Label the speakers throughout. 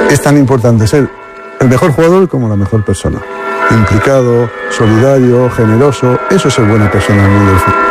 Speaker 1: Es tan importante ser el mejor jugador como la mejor persona. Implicado, solidario, generoso. Eso es ser buena persona en el mundo del fútbol.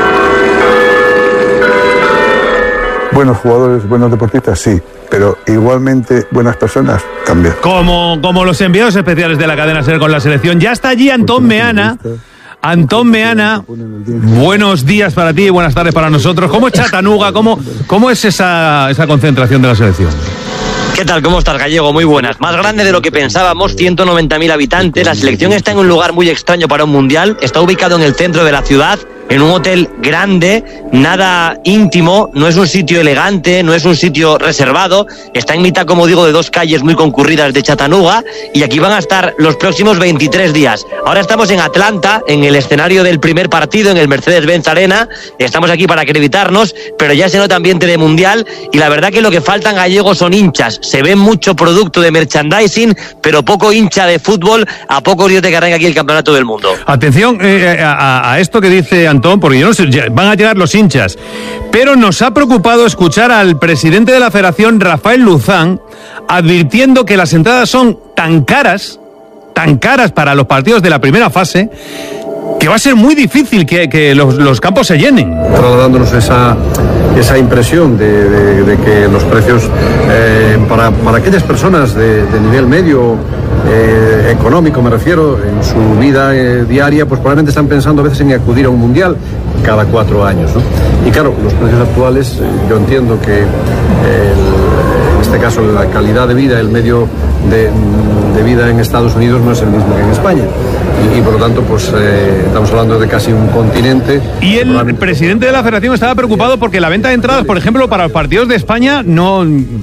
Speaker 1: Buenos jugadores, buenos deportistas, sí, pero igualmente buenas personas también.
Speaker 2: Como los enviados especiales de la cadena SER con la selección. Ya está allí Antón Meana. Antón Meana, buenos días para ti y buenas tardes para nosotros. ¿Cómo es Chattanooga? ¿Cómo es esa concentración de la selección?
Speaker 3: ¿Qué tal? ¿Cómo estás, Gallego? Muy buenas. Más grande de lo que pensábamos, 190.000 habitantes. La selección está en un lugar muy extraño para un mundial. Está ubicado en el centro de la ciudad, en un hotel grande, nada íntimo, no es un sitio elegante, no es un sitio reservado. Está en mitad, como digo, de dos calles muy concurridas de Chattanooga, y aquí van a estar los próximos 23 días. Ahora estamos en Atlanta, en el escenario del primer partido, en el Mercedes-Benz Arena. Estamos aquí para acreditarnos, pero ya se nota ambiente de mundial, y la verdad que lo que faltan, Gallego, son hinchas. Se ve mucho producto de merchandising, pero poco hincha de fútbol, a pocos días de que arranque aquí el campeonato del mundo.
Speaker 2: Atención a esto que dice Antón, porque yo no sé, van a llegar los hinchas, pero nos ha preocupado escuchar al presidente de la Federación, Rafael Luzán, advirtiendo que las entradas son tan caras para los partidos de la primera fase, que va a ser muy difícil que los campos se llenen.
Speaker 4: Trasladándonos esa impresión de que los precios para aquellas personas de nivel medio, económico me refiero, en su vida diaria, pues probablemente están pensando a veces en acudir a un mundial cada 4 años, ¿no? Y claro, los precios actuales, yo entiendo que en este caso la calidad de vida, el medio de vida en Estados Unidos no es el mismo que en España, y por lo tanto pues estamos hablando de casi un continente.
Speaker 2: Y el presidente de la Federación estaba preocupado porque la venta de entradas, por ejemplo, para los partidos de España no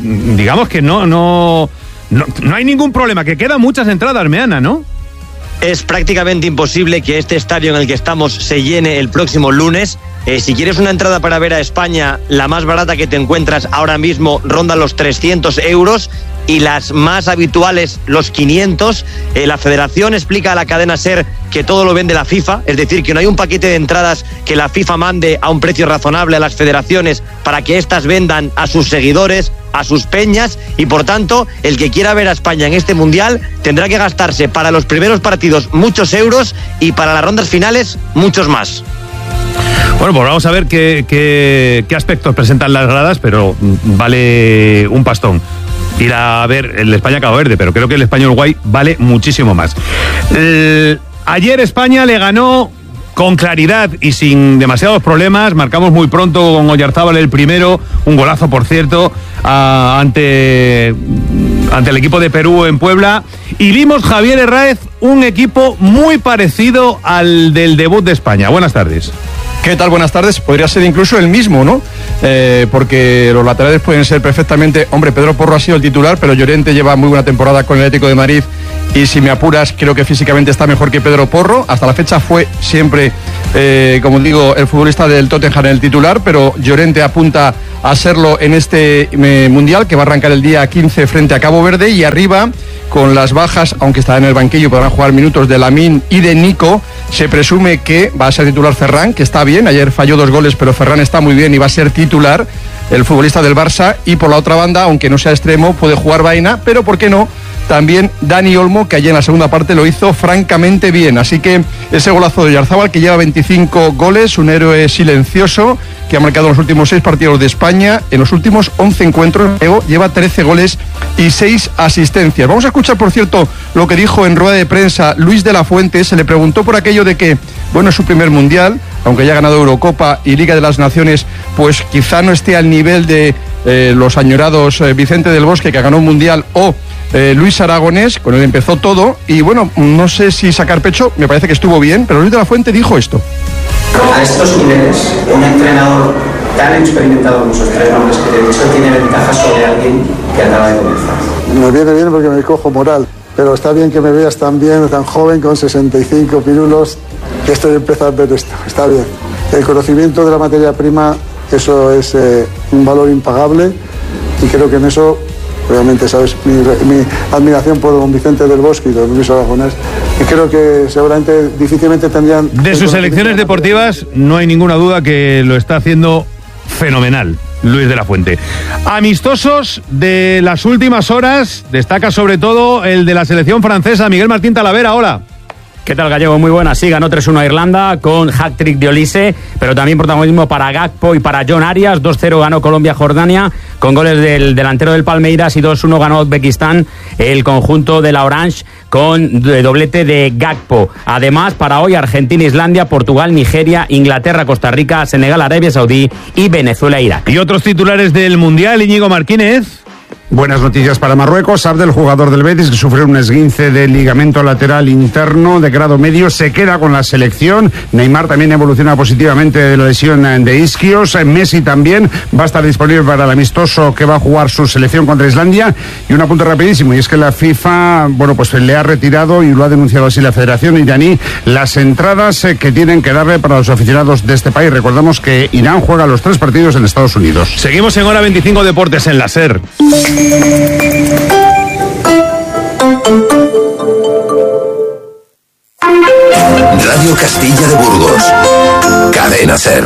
Speaker 2: hay ningún problema, que quedan muchas entradas, Meana, ¿no?
Speaker 3: Es prácticamente imposible que este estadio en el que estamos se llene el próximo lunes. Si quieres una entrada para ver a España, la más barata que te encuentras ahora mismo ronda los 300 euros y las más habituales los 500. La Federación explica a la cadena SER que todo lo vende la FIFA, es decir, que no hay un paquete de entradas que la FIFA mande a un precio razonable a las federaciones para que éstas vendan a sus seguidores, a sus peñas, y por tanto el que quiera ver a España en este mundial tendrá que gastarse para los primeros partidos muchos euros y para las rondas finales muchos más.
Speaker 2: Bueno, pues vamos a ver qué aspectos presentan las gradas, pero vale un pastón ir a ver el España-Cabo Verde, pero creo que el España-Uruguay vale muchísimo más. Ayer España le ganó con claridad y sin demasiados problemas. Marcamos muy pronto con Oyarzábal el primero, un golazo por cierto, ante el equipo de Perú en Puebla, y vimos, Javier Herráez, un equipo muy parecido al del debut de España. Buenas tardes.
Speaker 5: ¿Qué tal? Buenas tardes. Podría ser incluso el mismo, ¿no? Porque los laterales pueden ser perfectamente... Hombre, Pedro Porro ha sido el titular, pero Llorente lleva muy buena temporada con el Atlético de Madrid y, si me apuras, creo que físicamente está mejor que Pedro Porro. Hasta la fecha fue siempre, como digo, el futbolista del Tottenham el titular, pero Llorente apunta a serlo en este Mundial, que va a arrancar el día 15 frente a Cabo Verde, y arriba, con las bajas, aunque está en el banquillo, podrán jugar minutos de Lamine y de Nico. Se presume que va a ser titular Ferran, que está bien, ayer falló 2 goles, pero Ferran está muy bien y va a ser titular, el futbolista del Barça. Y por la otra banda, aunque no sea extremo, puede jugar Baena, pero ¿por qué no? También Dani Olmo, que ayer en la segunda parte lo hizo francamente bien. Así que ese golazo de Oyarzábal, que lleva 25 goles, un héroe silencioso, que ha marcado en los últimos 6 partidos de España, en los últimos 11 encuentros, lleva 13 goles y 6 asistencias. Vamos a escuchar, por cierto, lo que dijo en rueda de prensa Luis de la Fuente. Se le preguntó por aquello de que, bueno, es su primer mundial, aunque haya ganado Eurocopa y Liga de las Naciones, pues quizá no esté al nivel de los añorados Vicente del Bosque, que ganó un mundial, o Luis Aragonés, con él empezó todo. Y bueno, no sé si sacar pecho, me parece que estuvo bien, pero Luis de la Fuente dijo esto.
Speaker 6: A estos niveles, un entrenador tan experimentado como esos 3 nombres que te he dicho tiene ventaja sobre alguien que acaba de comenzar.
Speaker 1: Me viene bien porque me cojo moral, pero está bien que me veas tan bien, tan joven, con 65 pirulos, que estoy empezando a ver esto. Está bien. El conocimiento de la materia prima, eso es un valor impagable, y creo que en eso, obviamente, sabes, mi admiración por don Vicente del Bosque y don Luis Aragonés, y creo que seguramente difícilmente tendrían...
Speaker 2: De sus selecciones deportivas no hay ninguna duda que lo está haciendo fenomenal. Luis de la Fuente. Amistosos de las últimas horas, destaca sobre todo el de la selección francesa. Miguel Martín Talavera, hola.
Speaker 7: ¿Qué tal, Gallego? Muy buena. Sí, ganó 3-1 a Irlanda con hat-trick de Olise, pero también protagonismo para Gakpo y para John Arias. 2-0 ganó Colombia-Jordania con goles del delantero del Palmeiras y 2-1 ganó Uzbekistán el conjunto de la Orange con doblete de Gakpo. Además, para hoy Argentina-Islandia, Portugal, Nigeria, Inglaterra, Costa Rica, Senegal, Arabia Saudí y Venezuela-Irak.
Speaker 2: Y otros titulares del Mundial, Íñigo Martínez.
Speaker 8: Buenas noticias para Marruecos. Abdel, jugador del Betis, que sufrió un esguince del ligamento lateral interno de grado medio, se queda con la selección. Neymar también evoluciona positivamente de la lesión de isquios. Messi también va a estar disponible para el amistoso que va a jugar su selección contra Islandia. Y un apunte rapidísimo, y es que la FIFA, pues le ha retirado, y lo ha denunciado así la Federación iraní, las entradas que tienen que darle para los aficionados de este país. Recordamos que Irán juega los 3 partidos en Estados Unidos.
Speaker 2: Seguimos en Hora 25 Deportes en la SER.
Speaker 9: Radio Castilla de Burgos. Cadena SER.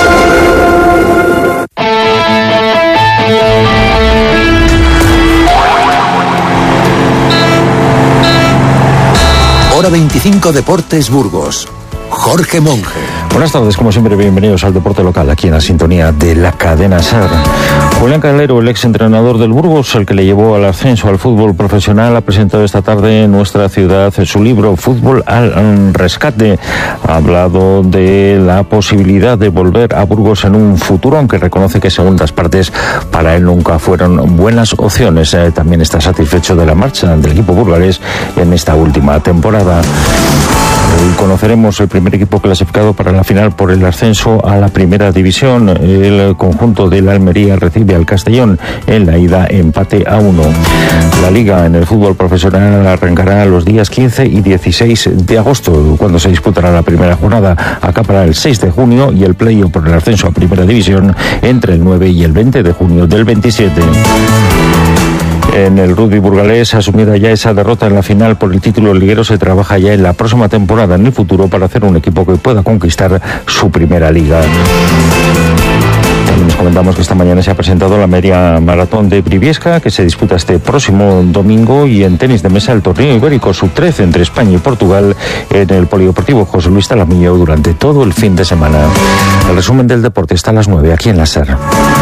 Speaker 9: Hora 25 Deportes Burgos. Jorge Monge.
Speaker 10: Buenas tardes, como siempre, bienvenidos al deporte local, aquí en la sintonía de la cadena SER. Julián Calero, el exentrenador del Burgos, el que le llevó al ascenso al fútbol profesional, ha presentado esta tarde en nuestra ciudad su libro Fútbol al Rescate. Ha hablado de la posibilidad de volver a Burgos en un futuro, aunque reconoce que segundas partes para él nunca fueron buenas opciones. También está satisfecho de la marcha del equipo burgalés en esta última temporada. Hoy conoceremos el primer equipo clasificado para la final por el ascenso a la primera división. El conjunto de la Almería recibe al Castellón en la ida, empate a 1. La liga en el fútbol profesional arrancará los días 15 y 16 de agosto, cuando se disputará la primera jornada. Acabará el 6 de junio y el playoff por el ascenso a primera división entre el 9 y el 20 de junio del 27. En el rugby burgalés, asumida ya esa derrota en la final por el título liguero, se trabaja ya en la próxima temporada, en el futuro, para hacer un equipo que pueda conquistar su primera liga. También les comentamos que esta mañana se ha presentado la media maratón de Briviesca, que se disputa este próximo domingo, y en tenis de mesa el torneo ibérico sub-13 entre España y Portugal en el Polideportivo José Luis Talamillo durante todo el fin de semana. El resumen del deporte está a las 9 aquí en la SER.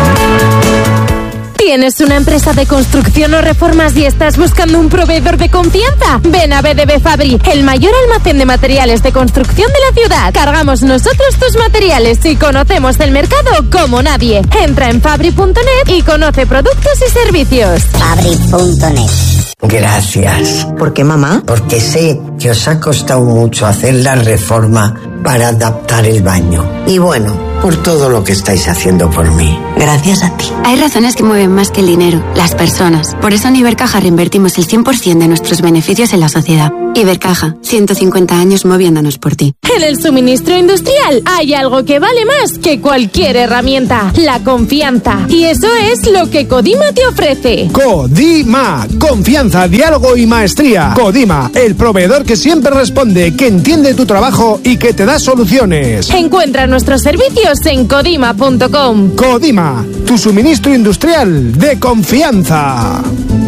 Speaker 11: ¿Tienes una empresa de construcción o reformas y estás buscando un proveedor de confianza? Ven a BDB Fabri, el mayor almacén de materiales de construcción de la ciudad. Cargamos nosotros tus materiales y conocemos el mercado como nadie. Entra en fabri.net y conoce productos y servicios.
Speaker 12: Fabri.net. Gracias. ¿Por qué, mamá? Porque sé que os ha costado mucho hacer la reforma para adaptar el baño. Y bueno, por todo lo que estáis haciendo por mí. Gracias a ti.
Speaker 13: Hay razones que mueven más que el dinero, las personas. Por eso en Ibercaja reinvertimos el 100% de nuestros beneficios en la sociedad. Ibercaja, 150 años moviéndonos por ti.
Speaker 11: En el suministro industrial hay algo que vale más que cualquier herramienta: la confianza. Y eso es lo que Codima te ofrece.
Speaker 14: Codima, confianza, diálogo y maestría. Codima, el proveedor que siempre responde, que entiende tu trabajo y que te da soluciones.
Speaker 11: Encuentra nuestros servicios en codima.com.
Speaker 14: Codima, tu suministro industrial de confianza.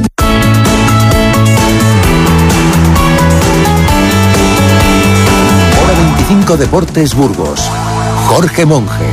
Speaker 9: Hora 25 Deportes Burgos. Jorge Monge.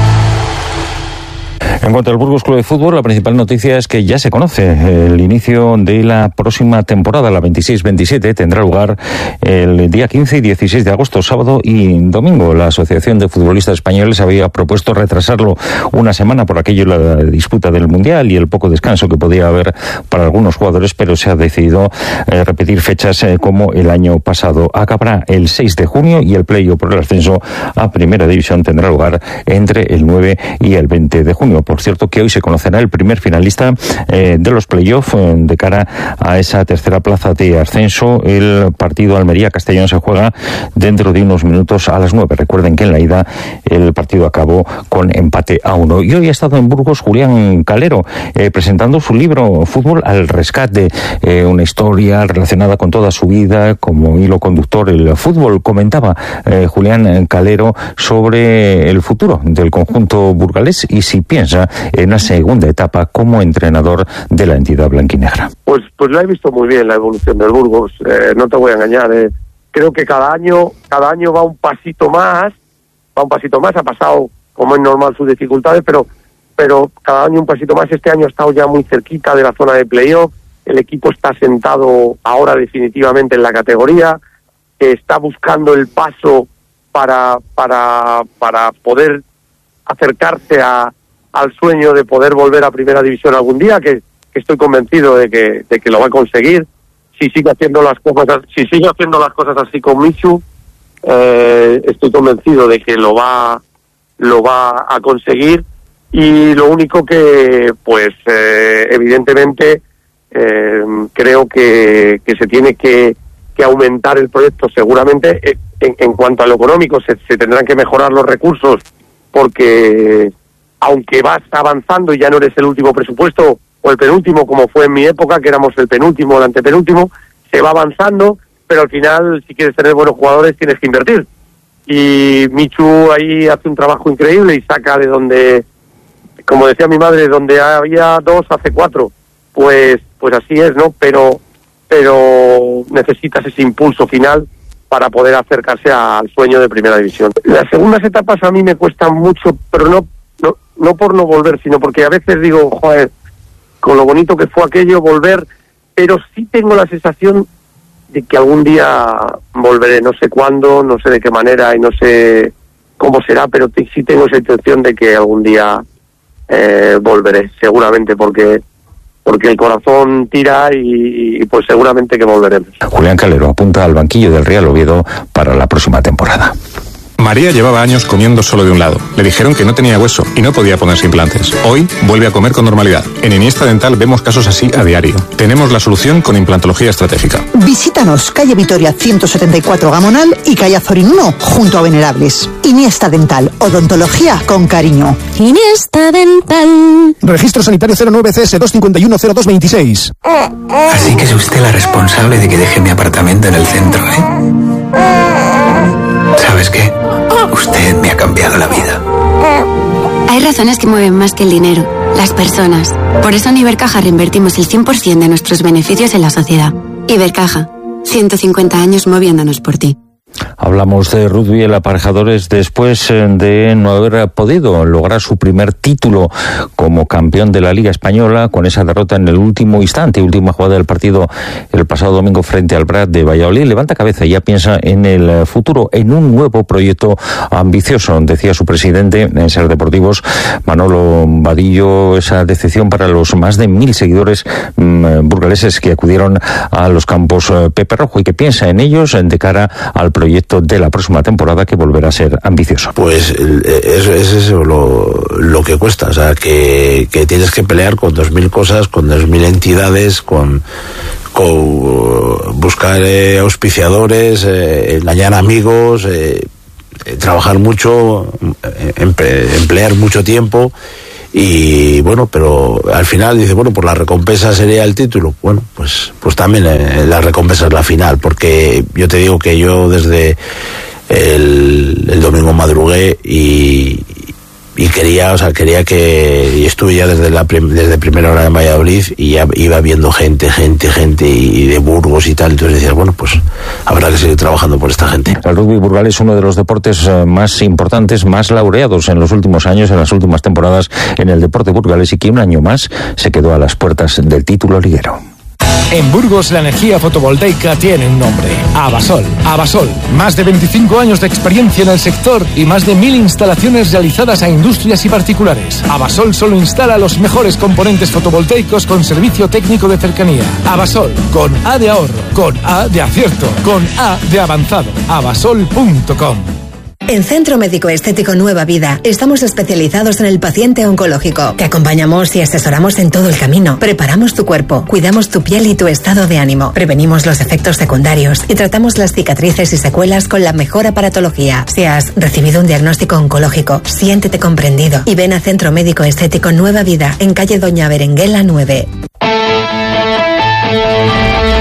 Speaker 10: En cuanto al Burgos Club de Fútbol, la principal noticia es que ya se conoce el inicio de la próxima temporada, la 26-27, tendrá lugar el día 15 y 16 de agosto, sábado y domingo. La Asociación de Futbolistas Españoles había propuesto retrasarlo una semana por aquello la disputa del Mundial y el poco descanso que podía haber para algunos jugadores, pero se ha decidido repetir fechas como el año pasado. Acabará el 6 de junio y el playoff por el ascenso a Primera División tendrá lugar entre el 9 y el 20 de junio. Por cierto, que hoy se conocerá el primer finalista de los playoffs de cara a esa tercera plaza de ascenso. El partido Almería-Castellón se juega dentro de unos minutos a las 9. Recuerden que en la ida el partido acabó con empate a 1. Y hoy ha estado en Burgos Julián Calero presentando su libro Fútbol al Rescate, una historia relacionada con toda su vida como hilo conductor el fútbol. Comentaba Julián Calero sobre el futuro del conjunto burgalés y si piensa experiencia en la segunda etapa como entrenador de la entidad blanquinegra.
Speaker 15: Pues la he visto muy bien, la evolución del Burgos, no te voy a engañar, creo que cada año va un pasito más, ha pasado como es normal sus dificultades, pero cada año un pasito más. Este año ha estado ya muy cerquita de la zona de playoff, el equipo está sentado ahora definitivamente en la categoría, está buscando el paso para poder acercarse al sueño de poder volver a Primera División algún día, que estoy convencido de que lo va a conseguir. Si sigue haciendo las cosas así con Michu, estoy convencido de que lo va a conseguir. Y lo único que, pues, evidentemente, creo que se tiene que aumentar el proyecto. Seguramente, en cuanto a lo económico, se tendrán que mejorar los recursos, porque aunque vas avanzando y ya no eres el último presupuesto o el penúltimo, como fue en mi época, que éramos el penúltimo o el antepenúltimo, se va avanzando, pero al final, si quieres tener buenos jugadores, tienes que invertir. Y Michu ahí hace un trabajo increíble y saca de donde, como decía mi madre, donde había 2 hace 4. Pues así es, ¿no? Pero necesitas ese impulso final para poder acercarse al sueño de Primera División. Las segundas etapas a mí me cuestan mucho, pero no por no volver, sino porque a veces digo, joder, con lo bonito que fue aquello, volver, pero sí tengo la sensación de que algún día volveré, no sé cuándo, no sé de qué manera y no sé cómo será, pero sí tengo esa intención de que algún día volveré, seguramente, porque el corazón tira y pues seguramente que volveremos.
Speaker 10: Julián Calero apunta al banquillo del Real Oviedo para la próxima temporada.
Speaker 16: María llevaba años comiendo solo de un lado. Le dijeron que no tenía hueso y no podía ponerse implantes. Hoy vuelve a comer con normalidad. En Iniesta Dental vemos casos así a diario. Tenemos la solución con implantología estratégica.
Speaker 17: Visítanos, calle Vitoria 174 Gamonal y calle Azorín 1, junto a Venerables. Iniesta Dental, odontología con cariño.
Speaker 11: Iniesta Dental.
Speaker 14: Registro sanitario 09CS 2510226.
Speaker 18: Así que es usted la responsable de que deje mi apartamento en el centro, ¿Sabes qué? Usted me ha cambiado la vida.
Speaker 13: Hay razones que mueven más que el dinero, las personas. Por eso en Ibercaja reinvertimos el 100% de nuestros beneficios en la sociedad. Ibercaja, 150 años moviéndonos por ti.
Speaker 10: Hablamos de rugby en aparejadores después de no haber podido lograr su primer título como campeón de la Liga Española con esa derrota en el última jugada del partido el pasado domingo frente al Prat de Valladolid. Levanta cabeza y ya piensa en el futuro, en un nuevo proyecto ambicioso, decía su presidente en Ser Deportivos, Manolo Vadillo. Esa decepción para los más de 1000 seguidores burgaleses que acudieron a los campos Pepe Rojo y que piensa en ellos de cara al proyecto de la próxima temporada, que volverá a ser ambicioso.
Speaker 19: Pues es eso lo que cuesta, o sea, que tienes que pelear con 2000 cosas, con 2000 entidades, con buscar auspiciadores, engañar amigos, trabajar mucho, emplear mucho tiempo. Y bueno, pero al final dice, bueno, pues la recompensa sería el título. Bueno, pues también la recompensa es la final, porque yo te digo que yo desde el domingo madrugué y quería que, y estuve ya desde primera hora en Valladolid y ya iba viendo gente y de Burgos y tal, entonces decías, bueno, pues habrá que seguir trabajando por esta gente.
Speaker 10: El rugby burgalés es uno de los deportes más importantes, más laureados en los últimos años, en las últimas temporadas en el deporte burgalés, y que un año más se quedó a las puertas del título liguero.
Speaker 20: En Burgos la energía fotovoltaica tiene un nombre: Abasol. Abasol, más de 25 años de experiencia en el sector y más de 1000 instalaciones realizadas a industrias y particulares. Abasol solo instala los mejores componentes fotovoltaicos con servicio técnico de cercanía. Abasol, con A de ahorro, con A de acierto, con A de avanzado. Abasol.com.
Speaker 21: En Centro Médico Estético Nueva Vida estamos especializados en el paciente oncológico. Te acompañamos y asesoramos en todo el camino. Preparamos tu cuerpo, cuidamos tu piel y tu estado de ánimo. Prevenimos los efectos secundarios y tratamos las cicatrices y secuelas con la mejor aparatología. Si has recibido un diagnóstico oncológico, siéntete comprendido y ven a Centro Médico Estético Nueva Vida en calle Doña Berenguela 9.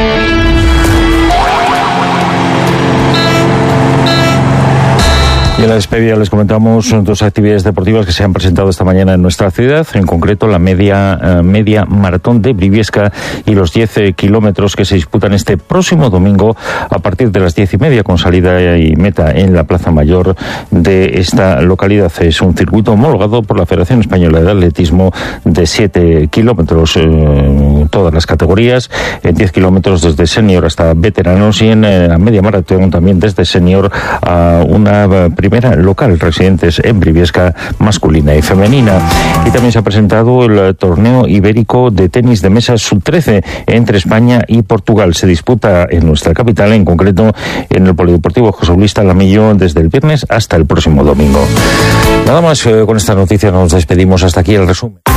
Speaker 10: Y en la despedida les comentamos dos actividades deportivas que se han presentado esta mañana en nuestra ciudad, en concreto la media maratón de Briviesca y los 10 kilómetros que se disputan este próximo domingo a partir de las 10:30 con salida y meta en la Plaza Mayor de esta localidad. Es un circuito homologado por la Federación Española de Atletismo de 7 kilómetros, todas las categorías, en 10 kilómetros desde senior hasta veteranos y en la media maratón también desde senior a una primera local, residentes en Briviesca, masculina y femenina. Y también se ha presentado el torneo ibérico de tenis de mesa sub-13 entre España y Portugal. Se disputa en nuestra capital, en concreto en el Polideportivo José Luis Talamillo, desde el viernes hasta el próximo domingo. Nada más, con esta noticia nos despedimos. Hasta aquí el resumen.